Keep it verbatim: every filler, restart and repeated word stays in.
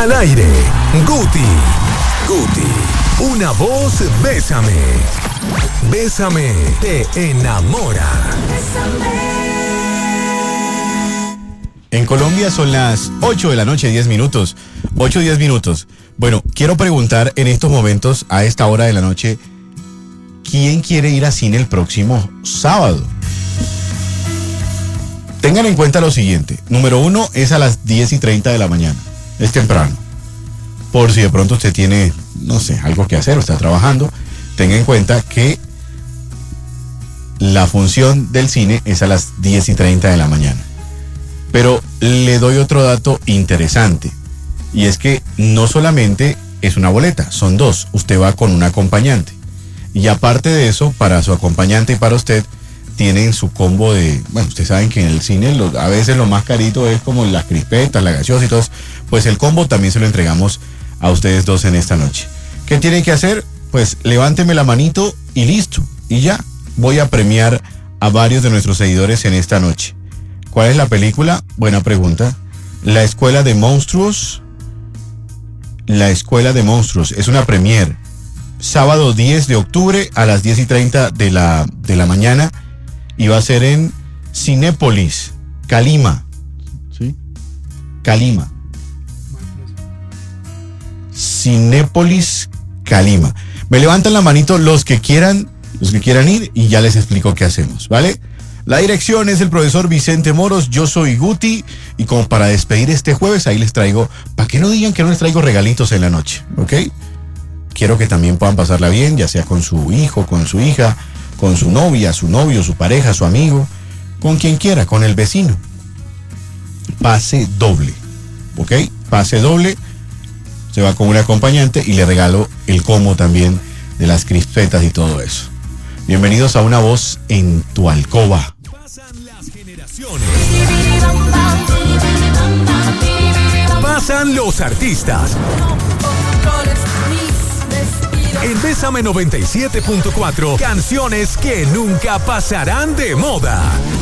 Al aire, Guti. Guti. Una voz, bésame. Bésame, te enamora. En Colombia son las ocho de la noche, diez minutos. ocho, diez minutos. Bueno, quiero preguntar en estos momentos, a esta hora de la noche, ¿quién quiere ir a cine el próximo sábado? Tengan en cuenta lo siguiente. Número uno es a las diez y treinta de la mañana. Es temprano. Por si de pronto usted tiene, no sé, algo que hacer o está trabajando, tenga en cuenta que la función del cine es a las diez y treinta de la mañana. Pero le doy otro dato interesante. Y es que no solamente es una boleta, son dos. Usted va con un acompañante. Y aparte de eso, para su acompañante y para usted, tienen su combo de... Bueno, ustedes saben que en el cine lo, a veces lo más carito es como las crispetas, la gaseosa y todo eso. Pues el combo también se lo entregamos a ustedes dos en esta noche. ¿Qué tienen que hacer? Pues levánteme la manito y listo. Y ya, voy a premiar a varios de nuestros seguidores en esta noche. ¿Cuál es la película? Buena pregunta. La Escuela de Monstruos. La Escuela de Monstruos. Es una premiere. Sábado diez de octubre a las diez y treinta de la, de la mañana. Y va a ser en Cinépolis, Calima. ¿Sí? Calima. Cinépolis, Calima. Me levantan la manito los que quieran, los que quieran ir y ya les explico qué hacemos, ¿vale? La dirección es el profesor Vicente Moros, yo soy Guti y como para despedir este jueves ahí les traigo, para que no digan que no les traigo regalitos en la noche, ¿ok? Quiero que también puedan pasarla bien, ya sea con su hijo, con su hija, con su novia, su novio, su pareja, su amigo, con quien quiera, con el vecino. Pase doble, ¿ok? Pase doble, se va con un acompañante y le regalo el combo también de las crispetas y todo eso. Bienvenidos a Una Voz en tu Alcoba. Pasan las generaciones. Pasan los artistas. En Bésame noventa y siete punto cuatro, canciones que nunca pasarán de moda.